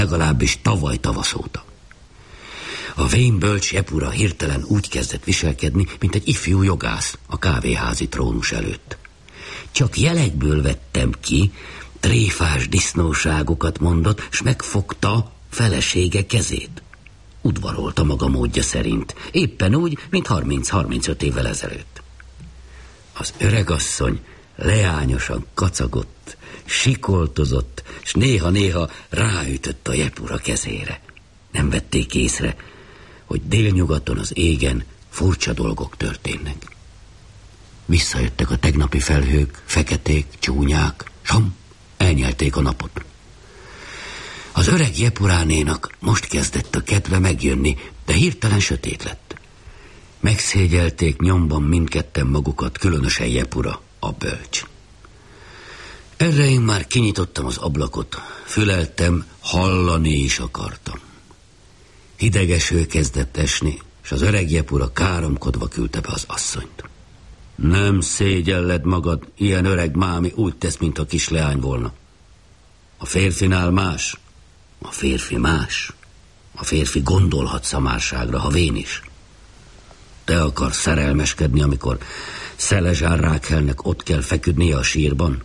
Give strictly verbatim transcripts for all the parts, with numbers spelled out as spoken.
legalábbis tavaly tavasz óta. A vén bölcs Jepura hirtelen úgy kezdett viselkedni, mint egy ifjú jogász a kávéházi trónus előtt. Csak jelekből vettem ki, tréfás disznóságokat mondott, s megfogta felesége kezét. Udvarolta maga módja szerint, éppen úgy, mint harminc-harmincöt évvel ezelőtt. Az öregasszony leányosan kacagott, sikoltozott, s néha-néha ráütött a Jepura kezére. Nem vették észre, hogy délnyugaton az égen furcsa dolgok történnek. Visszajöttek a tegnapi felhők, feketék, csúnyák, sam, elnyelték a napot. Az öreg Jepuránénak most kezdett a kedve megjönni, de hirtelen sötét lett. Megszégyelték nyomban mindketten magukat, különösen Jepura, a bölcs. Erre én már kinyitottam az ablakot, füleltem, hallani is akartam. Hideg eső kezdett esni, és az öreg Jepura káromkodva küldte be az asszonyt. Nem szégyelled magad, ilyen öreg mámi úgy tesz, mint a kis leány volna. A férfinál más, a férfi más. A férfi gondolhat szamárságra, ha vén is. Te akarsz szerelmeskedni, amikor Szelezsár Rákhelnek ott kell feküdnie a sírban?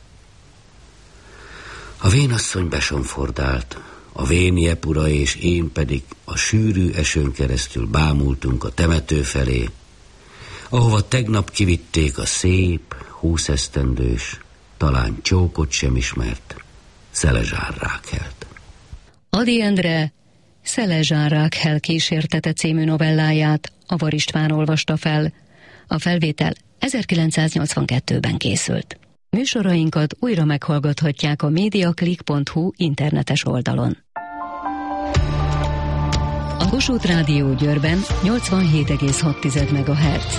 A vénasszony besonfordált, a vén Jepura és én pedig a sűrű esőn keresztül bámultunk a temető felé, ahova tegnap kivitték a szép, húszesztendős, talán csókot sem ismert Szelezsár Rákhelt. Ady Endre Szelezsár Rákhel kísértete című novelláját Avar István olvasta fel. A felvétel ezerkilencszáznyolcvankettőben készült. Műsorainkat újra meghallgathatják a mediaclick pont hu internetes oldalon. A Kossuth Rádió Győrben nyolcvanhét egész hat megahertz.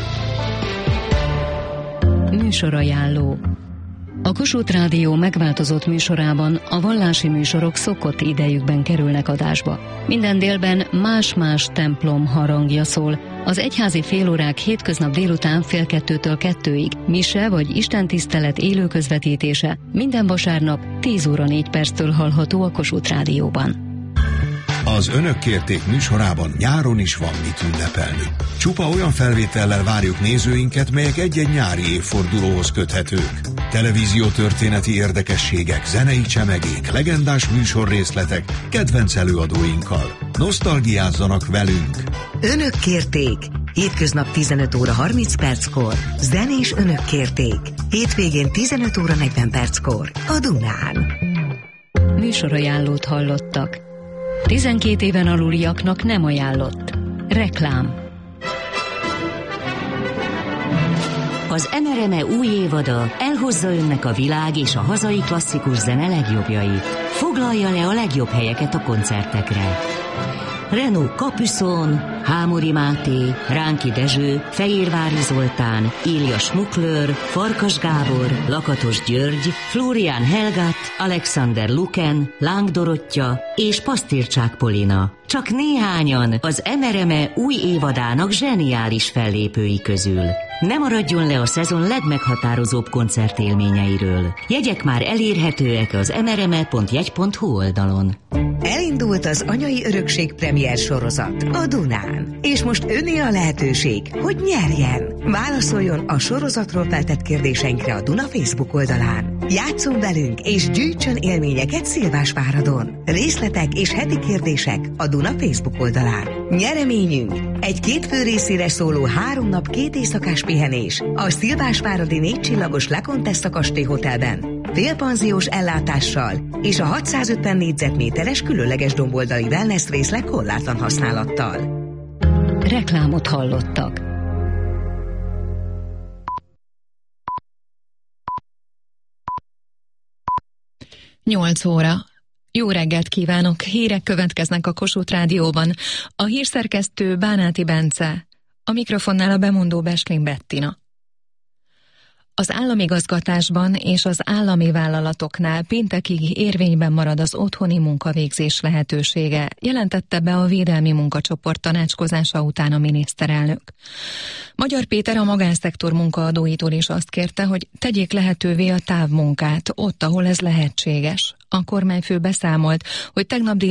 Műsorajánló. A Kossuth Rádió megváltozott műsorában a vallási műsorok szokott idejükben kerülnek adásba. Minden délben más-más templom harangja szól. Az egyházi félórák hétköznap délután fél kettőtől kettőig, mise vagy istentisztelet élő közvetítése minden vasárnap tíz óra négy perctől hallható a Kossuth Rádióban. Az Önök kérték műsorában nyáron is van mit ünnepelni. Csupa olyan felvétellel várjuk nézőinket, melyek egy-egy nyári évfordulóhoz köthetők. Televíziótörténeti érdekességek, zenei csemegék, legendás műsorrészletek, kedvenc előadóinkkal. Nosztalgiázzanak velünk! Önök kérték! Hétköznap tizenöt óra harminc perckor. Zenés Önök kérték! Hétvégén tizenöt óra negyven perckor. A Dunán. Műsorajánlót hallottak. tizenkét éven aluliaknak nem ajánlott. Reklám. Az em er em e új évada elhozza önnek a világ és a hazai klasszikus zene legjobbjait. Foglalja le a legjobb helyeket a koncertekre. Renaud Capuçon, Hámori Máté, Ránki Dezső, Fejérvári Zoltán, Ilja Schmuckler, Farkas Gábor, Lakatos György, Florian Helgat, Alexander Luken, Láng Dorottya és Pasztircsák Polina. Csak néhányan az em er em e új évadának zseniális fellépői közül. Ne maradjon le a szezon legmeghatározóbb koncertélményeiről. Jegyek már elérhetőek az em er em e pont jegy pont hu oldalon. Elindult az Anyai Örökség premier sorozat a Dunán. És most öné a lehetőség, hogy nyerjen. Válaszoljon a sorozatról feltett kérdéseinkre a Duna Facebook oldalán. Játsszon velünk és gyűjtsön élményeket Szilvásváradon. Részletek és heti kérdések a Duna Facebook oldalán. Nyereményünk egy két fő részére szóló három nap két éjszakás pihenés a Szilvásváradi négy csillagos La Contessa kastély hotelben. Félpanziós ellátással és a hatszázötven négyzetméteres különleges domboldali wellness részleg korlátlan használattal. Reklámot hallottak. nyolc óra. Jó reggelt kívánok! Hírek következnek a Kossuth Rádióban. A hírszerkesztő Bánáti Bence. A mikrofonnál a bemondó Besling Bettina. Az államigazgatásban és az állami vállalatoknál péntekig érvényben marad az otthoni munkavégzés lehetősége, jelentette be a Védelmi Munkacsoport tanácskozása után a miniszterelnök. Magyar Péter a magánszektor munkaadóitól is azt kérte, hogy tegyék lehetővé a távmunkát ott, ahol ez lehetséges. A kormányfő beszámolt, hogy tegnap